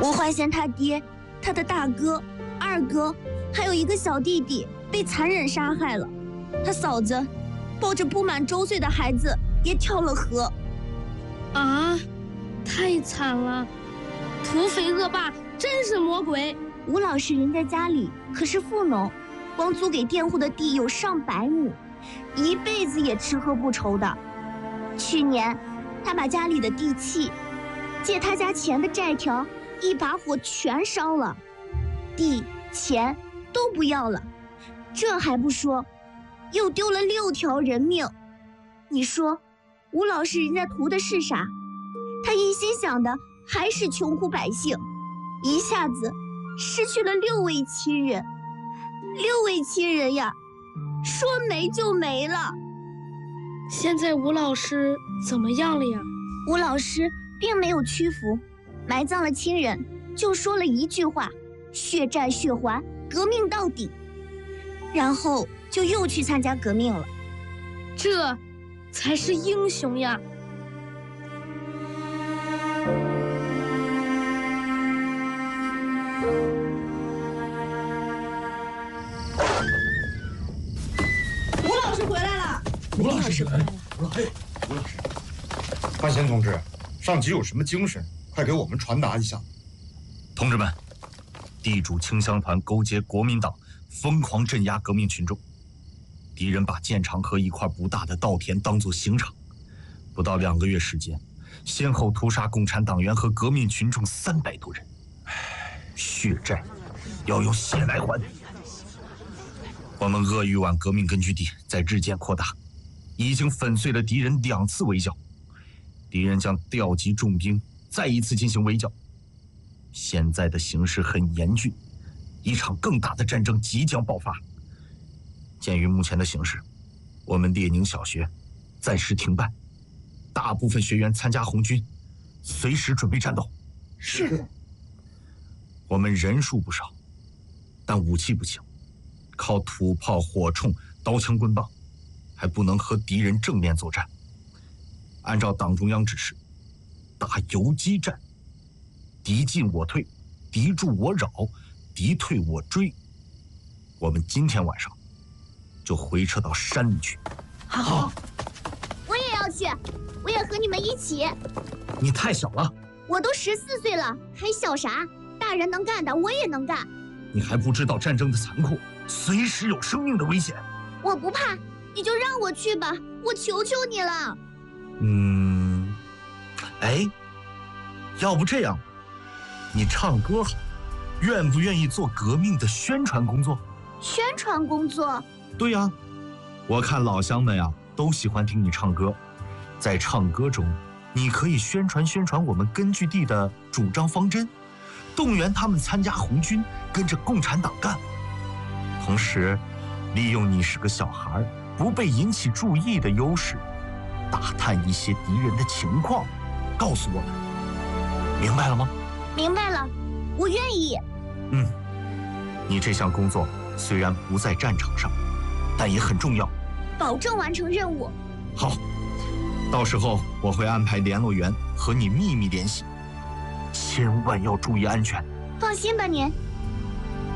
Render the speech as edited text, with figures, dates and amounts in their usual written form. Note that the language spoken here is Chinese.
我怀嫌他爹、他的大哥、二哥，还有一个小弟弟被残忍杀害了。他嫂子抱着不满周岁的孩子也跳了河。 啊，太惨了！土匪恶霸真是魔鬼。 吴老师人家家里可是富农，光租给佃户的地有上百亩，一辈子也吃喝不愁的。去年他把家里的地契、借他家钱的债条一把火全烧了，地钱都不要了。这还不说，又丢了6条人命。你说吴老师人家图的是啥？他一心想的还是穷苦百姓，一下子失去了6位亲人，6位亲人呀，说没就没了。 现在吴老师怎么样了呀？ 吴老师并没有屈服，埋葬了亲人，就说了一句话：血债血还，革命到底。然后就又去参加革命了。 这才是英雄呀！ 吴老师回来了！ 吴老师回来了！吴老师，范闲同志，上级有什么精神，快给我们传达一下。 同志们，地主清乡团勾结国民党，疯狂镇压革命群众。敌人把建长河一块不大的稻田当作刑场，不到2个月时间，先后屠杀共产党员和革命群众300多人。血债要用血来还。我们鄂豫皖革命根据地在日渐扩大，已经粉碎了敌人2次围剿，敌人将调集重兵再一次进行围剿。现在的形势很严峻，一场更大的战争即将爆发。鉴于目前的形势，我们列宁小学暂时停办，大部分学员参加红军，随时准备战斗。 是。 我们人数不少，但武器不行，靠土炮、火铳、刀枪棍棒，还不能和敌人正面作战。按照党中央指示，打游击战，敌进我退，敌驻我扰，敌退我追。我们今天晚上就回撤到山里去。 好，我也要去，我也和你们一起。 你太小了， 我都14岁了，还小啥？大人能干的我也能干。 你还不知道战争的残酷，随时有生命的危险。 我不怕，你就让我去吧，我求求你了。 哎，要不这样，你唱歌好，愿不愿意做革命的宣传工作？ 宣传工作？ 对呀，我看老乡们呀都喜欢听你唱歌，在唱歌中，你可以宣传我们根据地的主张方针，动员他们参加红军，跟着共产党干。同时，利用你是个小孩，不被引起注意的优势，打探一些敌人的情况，告诉我们，明白了吗？ 明白了，我愿意。 你这项工作虽然不在战场上，但也很重要， 保证完成任务。 好，到时候我会安排联络员和你秘密联系，千万要注意安全。 放心吧您，